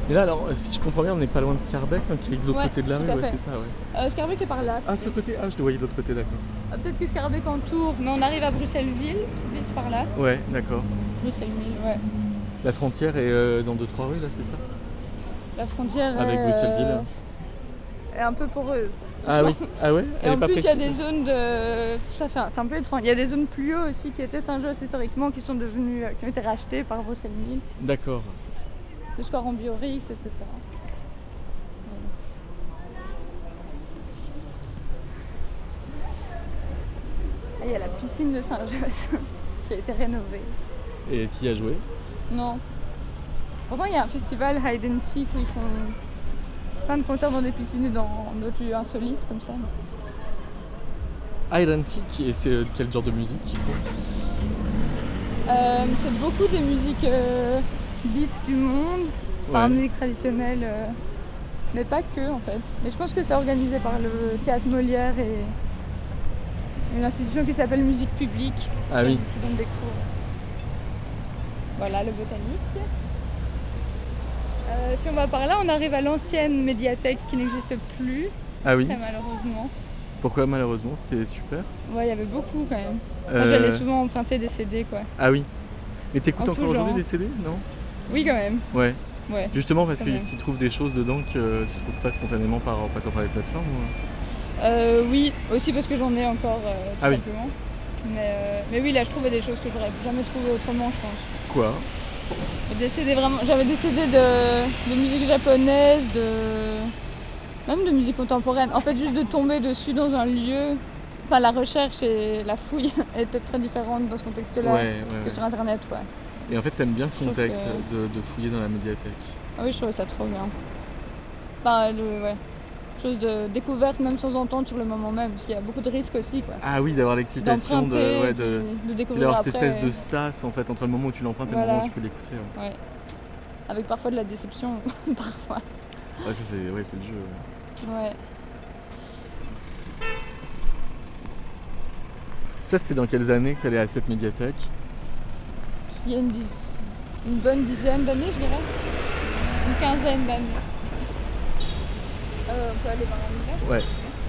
Et là, alors, si je comprends bien, on n'est pas loin de Scarbeck, hein, qui est de l'autre Ouais, côté de la tout rue, à ouais, fait. c'est ça, ouais. Scarbeck est par là. Ah, ce côté, ah, je le voyais de l'autre côté, d'accord. Peut-être que Scarbeck entoure, mais on arrive à Bruxelles-Ville, vite par là. Ouais, d'accord. Bruxelles-Ville, ouais. La frontière est dans 2-3 rues, là, c'est ça? La frontière Avec Bruxelles-Ville. est un peu poreuse. Ah oui, ah ouais? Et Elle est en pas plus, il y a précise. des zones de. C'est un peu étrange. Il y a des zones plus haut aussi qui étaient Saint-Josse historiquement, qui sont devenues, qui ont été rachetées par Bruxelles-Ville. D'accord. Le score en Biorix, etc. Et il y a la piscine de Saint-Josse qui a été rénovée. Et t'y as joué? Non. Pourtant, il y a un festival Hide and Seek où ils font plein de concerts dans des piscines et dans d'autres lieux insolites comme ça. Hide and Seek, et c'est quel genre de musique qu'ils font? C'est beaucoup de musique dites du monde, Ouais. musique traditionnelle, mais pas que en fait. Mais je pense que c'est organisé par le Théâtre Molière et une institution qui s'appelle Musique Publique, Ah oui. qui donne des cours. Voilà, le botanique. Si on va par là, on arrive à l'ancienne médiathèque qui n'existe plus, Ah oui. très malheureusement. Pourquoi malheureusement? C'était super. Ouais, il y avait beaucoup quand même. Enfin, j'allais souvent emprunter des CD quoi. Ah oui. Mais t'écoutes En encore tout aujourd'hui genre. des CD? Non? Oui quand même. Ouais. Ouais. Justement parce Quand que même. tu trouves des choses dedans que tu trouves pas spontanément en passant par les plateformes Oui, aussi parce que j'en ai encore tout Ah oui. simplement. Mais oui, là je trouvais des choses que j'aurais jamais trouvées autrement, je pense. Quoi? J'avais des CD de musique japonaise, même de musique contemporaine. En fait, juste de tomber dessus dans un lieu, enfin la recherche et la fouille étaient très différentes dans ce contexte-là Ouais, que sur internet, quoi. Et en fait, t'aimes bien ce Je trouve contexte de fouiller dans la médiathèque. Ah oui, je trouvais ça trop bien. Enfin, ouais. Chose de découverte même sans entendre sur le moment même, parce qu'il y a beaucoup de risques aussi, quoi. Ah oui, d'avoir l'excitation D'emprunter, de de puis découvrir d'avoir après. cette espèce de sas en fait entre le moment où tu l'empruntes et le moment Voilà. où tu peux l'écouter. Ouais, Ouais. Avec parfois de la déception, parfois. ouais ça c'est le jeu. Ouais. Ça, c'était dans quelles années que t'allais à cette médiathèque? Il y a une bonne dizaine d'années, je dirais. Une quinzaine d'années. On peut aller voir un hiver. Ouais.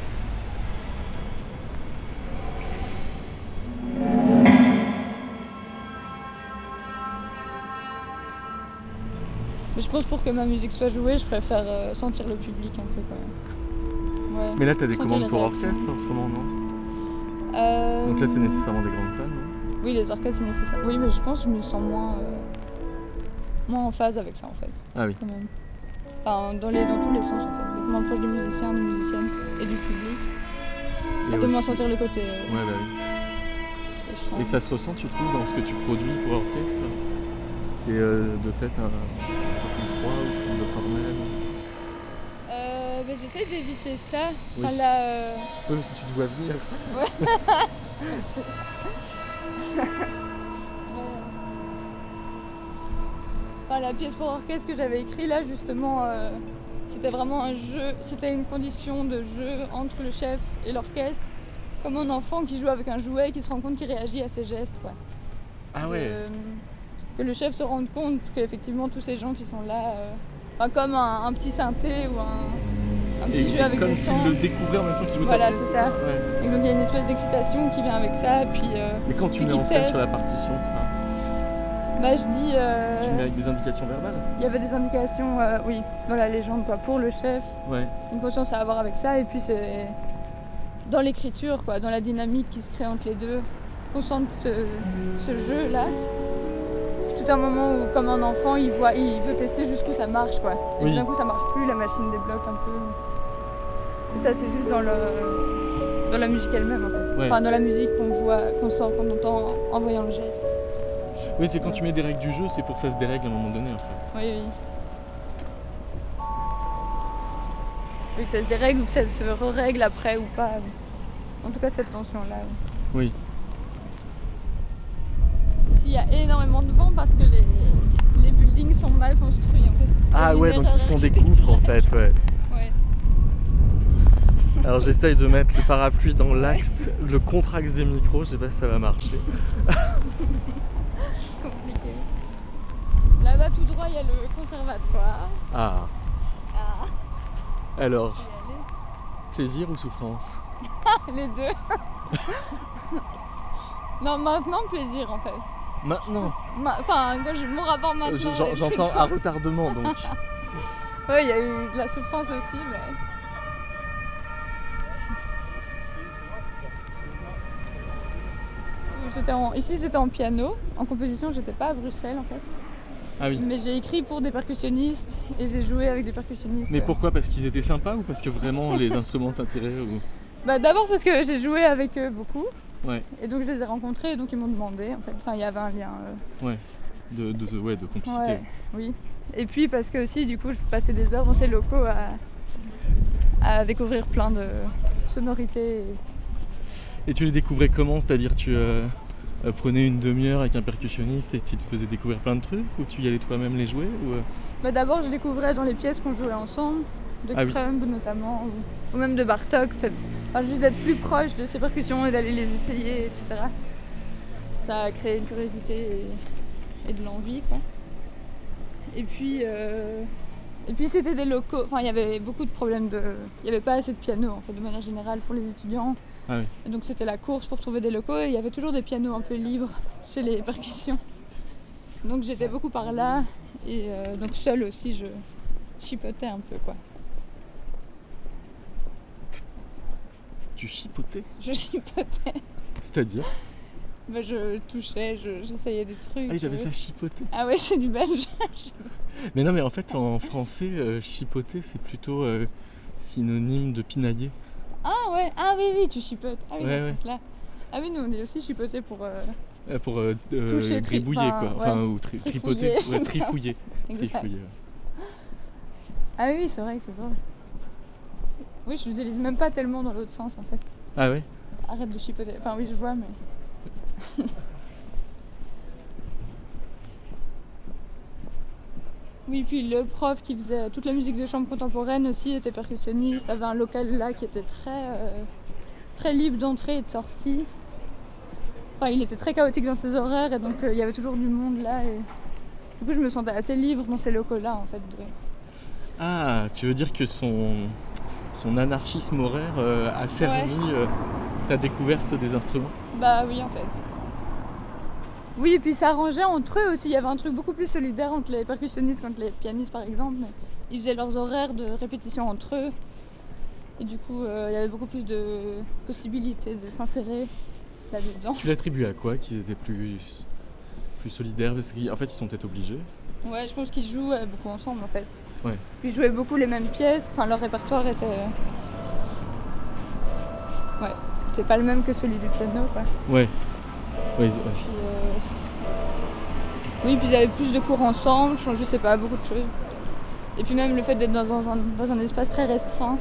Mais je pense pour que ma musique soit jouée, je préfère sentir le public un peu quand même. Ouais. Mais là, t'as des Sentir commandes les pour réactions. orchestre en ce moment, non? Donc Donc là, c'est nécessairement des grandes salles, non? Oui, les orchestres, c'est nécessaire. Oui, mais je pense que je me sens moins en phase avec ça en fait. Ah oui. Quand même. Enfin, dans tous les sens en fait. D'être moins proche des musiciens, des musiciennes et du public. Et De moins aussi- sentir le côté. Ouais, bah oui. chant. Et ça se ressent, tu trouves, dans ce que tu produis pour orchestre? C'est de fait un peu plus froid ou plus formel? Mais j'essaie d'éviter ça. Oui. Enfin, là, Oui, si tu te vois venir. Enfin, la pièce pour orchestre que j'avais écrite là justement, c'était vraiment un jeu, c'était une condition de jeu entre le chef et l'orchestre, comme un enfant qui joue avec un jouet et qui se rend compte qu'il réagit à ses gestes, quoi. Ah ouais. Que le chef se rende compte qu'effectivement tous ces gens qui sont là, enfin comme un petit synthé ou un petit jeu avec comme des s'il sons. le découvrait en même temps qu'il jouait Voilà, ta pièce, c'est ça. Ouais. Et donc il y a une espèce d'excitation qui vient avec ça, puis Mais quand tu puis mets qui en scène teste. sur la partition, ça, bah je dis, tu mets avec des indications verbales? il y avait des indications, oui, dans la légende quoi, pour le chef, Ouais. une conscience à avoir avec ça, et puis c'est dans l'écriture quoi, dans la dynamique qui se crée entre les deux, qu'on sente ce jeu là. Tout un moment où, comme un enfant, il veut tester jusqu'où ça marche quoi. Et Oui. puis d'un coup ça marche plus, la machine débloque un peu. Et ça c'est juste dans la musique elle-même en fait. Ouais. Enfin dans la musique qu'on voit, qu'on sent, qu'on entend en voyant le geste. Oui, c'est quand tu mets des règles du jeu, c'est pour que ça se dérègle à un moment donné en fait. Oui, oui. Oui, que ça se dérègle ou que ça se règle après ou pas. En tout cas cette tension-là. Oui. Ici il y a énormément de vent parce que les buildings sont mal construits en fait. Il y a Ah une ouais, donc erreur ils font des gouffres en fait, ouais. Ouais. Alors j'essaye de mettre le parapluie dans l'axe, le contre-axe des micros, je sais pas si ça va marcher. Compliqué. Là-bas tout droit. 3, il y a le conservatoire. Ah, Ah, alors, faut y plaisir ou souffrance? aller. Les deux. Non, maintenant, plaisir en fait. Maintenant, Enfin, quand j'ai mon rapport maintenant. j'entends à retardement donc. Ouais, il y a eu de la souffrance aussi, mais. Ici, j'étais en piano. En composition, j'étais pas à Bruxelles en fait. Ah oui. Mais j'ai écrit pour des percussionnistes et j'ai joué avec des percussionnistes. Mais pourquoi? Parce qu'ils étaient sympas ou parce que vraiment les instruments t'intéressaient ou... Bah, d'abord parce que j'ai joué avec eux beaucoup. Ouais, Et donc, je les ai rencontrés et donc ils m'ont demandé en fait. Enfin, il y avait un lien. ouais. De complicité. Ouais, oui. Et puis parce que aussi, du coup, je passais des heures dans ces locaux à découvrir plein de sonorités. Et tu les découvrais comment? C'est-à-dire tu prenais une demi-heure avec un percussionniste et tu te faisais découvrir plein de trucs? Ou tu y allais toi-même les jouer ou... Bah, d'abord, je découvrais dans les pièces qu'on jouait ensemble, de Ah oui. Crumb notamment, ou même de Bartók. En fait. Enfin, juste d'être plus proche de ces percussions et d'aller les essayer, etc. Ça a créé une curiosité et de l'envie, quoi. Et puis c'était des locaux. Enfin, il y avait beaucoup de problèmes il n'y avait pas assez de pianos en fait, de manière générale pour les étudiants. Ah oui. Et donc c'était la course pour trouver des locaux et il y avait toujours des pianos un peu libres chez les percussions. Donc j'étais beaucoup par là et donc seule aussi je chipotais un peu, quoi. Tu chipotais? Je chipotais. C'est-à-dire? Bah, je touchais, j'essayais des trucs. Ah oui, t'appelles ça chipoter? Ah ouais, c'est du belge. Mais non, mais en fait en français, chipoter c'est plutôt synonyme de pinailler. Ah ouais, ah oui, tu chipotes. Ah oui, Ouais, dans ouais. ce sens-là. Ah oui, nous on est aussi chipotés pour Pour toucher, gribouiller enfin, quoi. ouais. Enfin, ou tripoter. Trifouiller. Ouais, trifouiller. Exact. Trifouiller, ouais. Ah oui, c'est vrai que c'est drôle. Oui, je l'utilise même pas tellement dans l'autre sens en fait. Ah ouais? Arrête de chipoter. Enfin oui, je vois, mais... Oui, puis le prof qui faisait toute la musique de chambre contemporaine aussi était percussionniste, avait un local là qui était très libre d'entrée et de sortie. Enfin, il était très chaotique dans ses horaires et donc il y avait toujours du monde là. Et... Du coup, je me sentais assez libre dans ces locaux-là en fait. Ah, tu veux dire que son anarchisme horaire a servi ta découverte des instruments? Bah oui, en fait. Oui, et puis ça arrangeait entre eux aussi. Il y avait un truc beaucoup plus solidaire entre les percussionnistes qu'entre les pianistes, par exemple. Mais ils faisaient leurs horaires de répétition entre eux. Et du coup, il y avait beaucoup plus de possibilités de s'insérer là-dedans. Tu l'attribues à quoi qu'ils étaient plus solidaires? Parce qu'en fait, ils sont peut-être obligés. Ouais, je pense qu'ils jouaient beaucoup ensemble, en fait. Ouais. Puis ils jouaient beaucoup les mêmes pièces. Enfin, leur répertoire était... Ouais, c'était pas le même que celui du piano, quoi. Ouais. Ouais. Puis, oui, puis ils avaient plus de cours ensemble, je sais pas, beaucoup de choses. Et puis même le fait d'être dans un espace très restreint.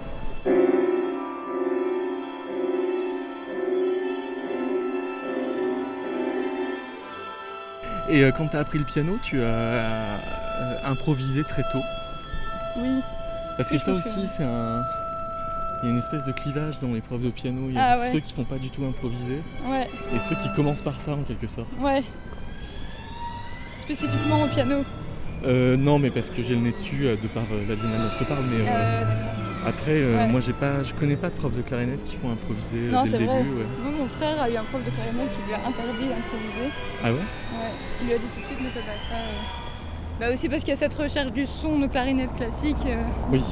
Et quand tu as appris le piano, tu as improvisé très tôt. Oui. Parce que ça aussi, c'est un... Il y a une espèce de clivage dans les profs de piano. Il y a ceux qui font pas du tout improviser Ouais. et ceux qui commencent par ça en quelque sorte. Ouais. Spécifiquement au piano. Non, mais parce que j'ai le nez dessus de par la biennale dont je te parle. Mais après, moi je connais pas de profs de clarinette qui font improviser non, dès le début. vrai. Ouais. Moi, mon frère a eu un prof de clarinette qui lui a interdit d'improviser. Ah ouais? Ouais. Il lui a dit tout de suite ne fais pas ça. Bah aussi parce qu'il y a cette recherche du son de clarinette classique. Oui.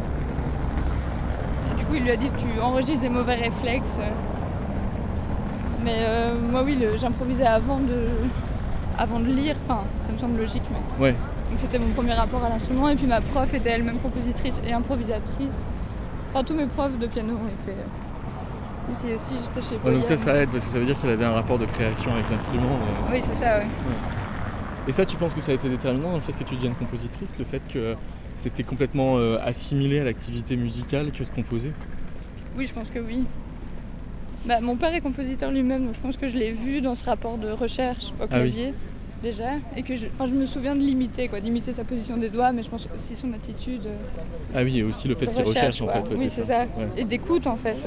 Du coup, il lui a dit tu enregistres des mauvais réflexes. Mais moi, oui, j'improvisais avant de lire. Enfin, ça me semble logique, mais... Ouais. Donc c'était mon premier rapport à l'instrument. Et puis ma prof était elle-même compositrice et improvisatrice. Enfin, tous mes profs de piano étaient... Ici aussi, j'étais chez Boyan. Donc ça aide parce que ça veut dire qu'elle avait un rapport de création avec l'instrument. Oui, c'est ça, oui. Et ça, tu penses que ça a été déterminant dans le fait que tu deviennes compositrice, le fait que c'était complètement assimilé à l'activité musicale que de composer? Oui, je pense que oui. Bah, mon père est compositeur lui-même, donc je pense que je l'ai vu dans ce rapport de recherche au clavier, déjà. Et que je me souviens de l'imiter sa position des doigts, mais je pense aussi son attitude. Ah oui, et aussi le fait qu'il recherche en fait. Ouais, oui, c'est ça. Ouais. Et d'écoute en fait.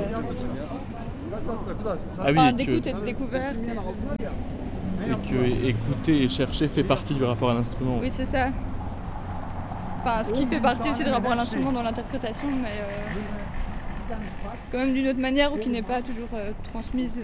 Ah oui, enfin, d'écoute et de découverte. Et que écouter et chercher fait partie du rapport à l'instrument. Oui, c'est ça. enfin, ce qui fait partie aussi du rapport à l'instrument dans l'interprétation, mais quand même d'une autre manière ou qui n'est pas toujours transmise